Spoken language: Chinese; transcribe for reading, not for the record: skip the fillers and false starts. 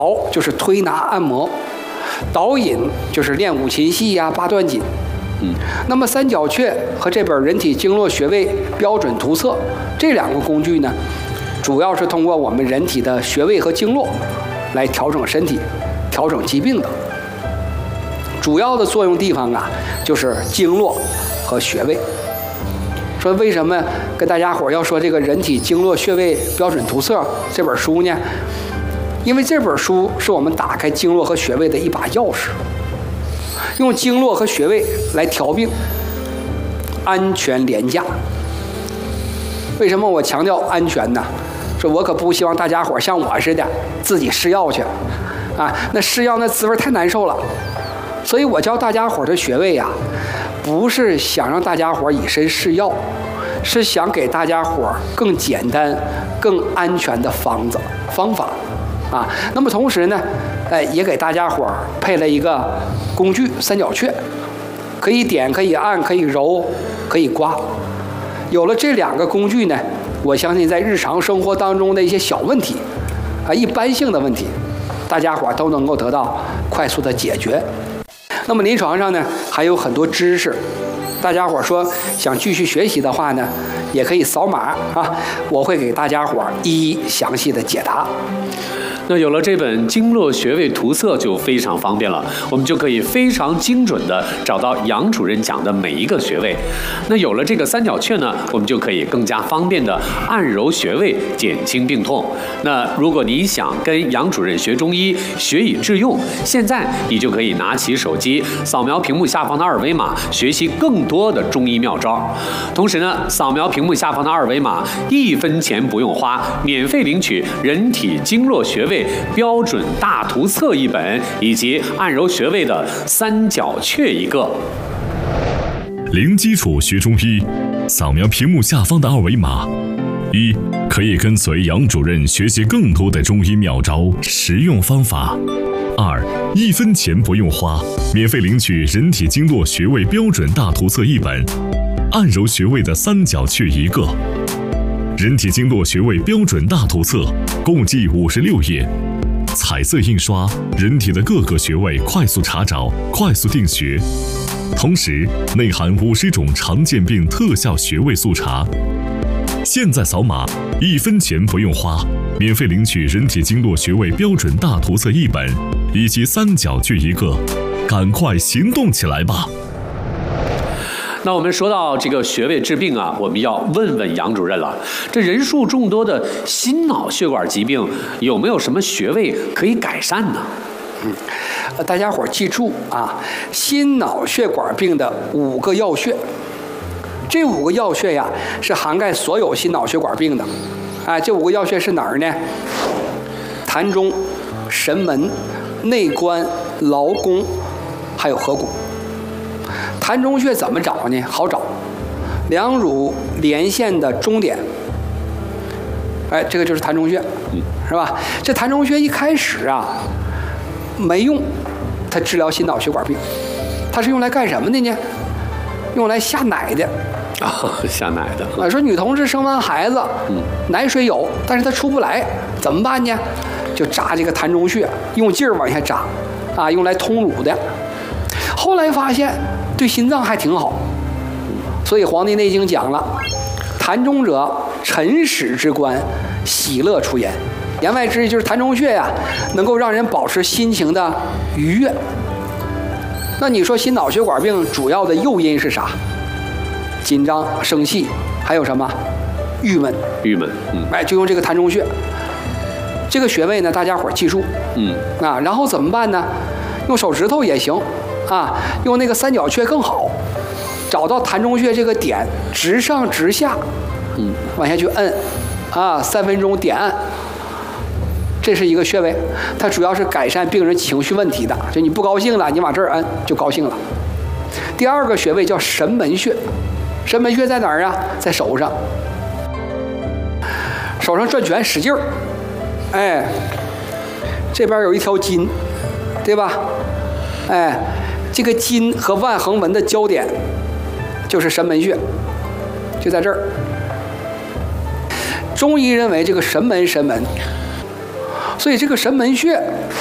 就是推拿按摩，导引就是练五禽戏呀、八段锦。那么三角雀和这本《人体经络穴位标准图册》这两个工具呢，主要是通过我们人体的穴位和经络来调整身体、调整疾病的。主要的作用地方啊，就是经络和穴位。说为什么跟大家伙要说这个《人体经络穴位标准图册》这本书呢？因为这本书是我们打开经络和穴位的一把钥匙。用经络和穴位来调病，安全廉价。为什么我强调安全呢？说我可不希望大家伙像我似的自己试药去，啊，那试药那滋味太难受了。所以我教大家伙的穴位呀，不是想让大家伙以身试药，是想给大家伙更简单、更安全的方法。啊，那么同时呢，也给大家伙配了一个工具三角雀，可以点，可以按，可以揉，可以刮。有了这两个工具呢，我相信在日常生活当中的一些小问题，一般性的问题，大家伙都能够得到快速的解决。那么临床上呢，还有很多知识，大家伙说想继续学习的话呢，也可以扫码啊，我会给大家伙一一详细的解答。 那有了这本经络穴位图册就非常方便了，我们就可以非常精准的找到杨主任讲的每一个穴位。那有了这个三角雀呢，我们就可以更加方便的按揉穴位，减轻病痛。那如果你想跟杨主任学中医，学以致用，现在你就可以拿起手机，扫描屏幕下方的二维码，学习更多的中医妙招。同时呢，扫描屏幕下方的二维码，1分钱不用花，免费领取《人体经络穴位标准大图册》一本，以及按揉穴位的三角雀一个。 零基础学中医，扫描屏幕下方的二维码，一可以跟随杨主任学习更多的中医妙招、实用方法；二1分钱不用花，免费领取《人体经络穴位标准大图册》一本，按揉穴位的三角雀一个。人体经络穴位标准大图册共计56页，彩色印刷，人体的各个穴位快速查找、快速定穴，同时内含50种常见病特效穴位速查。现在扫码，1分钱不用花，免费领取人体经络穴位标准大图册一本，以及三角雀一个，赶快行动起来吧！ 那我们说到这个穴位治病啊，我们要问问杨主任了。这人数众多的心脑血管疾病，有没有什么穴位可以改善呢？ 大家伙记住啊，心脑血管病的5个要穴，这5个要穴呀，是涵盖所有心脑血管病的。这5个要穴是哪儿呢？膻中、神门、内关、劳宫，还有合谷。膻中穴怎么找呢？好找，两乳连线的中点，这个就是膻中穴，是吧？这膻中穴一开始啊没用，它治疗心脑血管病，它是用来干什么的呢？用来下奶的。 下奶的。 说女同志生完孩子，奶水有，但是她出不来，怎么办呢？就扎这个膻中穴，用劲儿往下扎，用来通乳的。后来发现对心脏还挺好，所以《黄帝内经》讲了，膻中者，辰始之官，喜乐出焉。言外之意就是膻中穴呀，能够让人保持心情的愉悦。那你说心脑血管病主要的诱因是啥？紧张、生气，还有什么？郁闷。就用这个膻中穴。这个穴位呢，大家伙记住。然后怎么办呢？用手指头也行。用那个三角雀更好，找到膻中穴这个点，直上直下，往下去摁，3分钟点按，这是一个穴位，它主要是改善病人情绪问题的，就你不高兴了，你往这儿摁就高兴了。第2个穴位叫神门穴，神门穴在哪儿啊？在手上，手上转拳使劲儿，这边有一条筋，对吧？这个筋和腕横纹的交点就是神门穴，就在这儿。中医认为这个神门所以这个神门穴